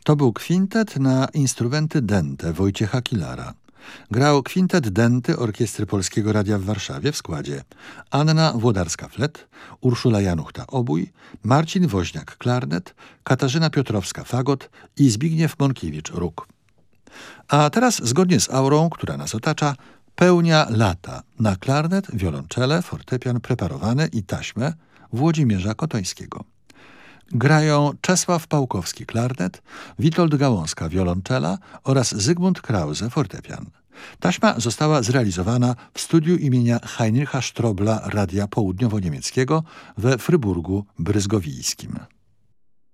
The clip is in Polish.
To był kwintet na instrumenty dęte Wojciecha Kilara. Grał kwintet dęty Orkiestry Polskiego Radia w Warszawie w składzie Anna Włodarska-flet, Urszula Januchta-obój, Marcin Woźniak-klarnet, Katarzyna Piotrowska-fagot i Zbigniew Monkiewicz-róg. A teraz, zgodnie z aurą, która nas otacza, pełnia lata na klarnet, wiolonczele, fortepian preparowany i taśmę Włodzimierza Kotońskiego. Grają Czesław Pałkowski klarnet, Witold Gałązka wiolonczela oraz Zygmunt Krause fortepian. Taśma została zrealizowana w studiu imienia Heinricha Strobla Radia Południowo-Niemieckiego we Fryburgu Bryzgowijskim.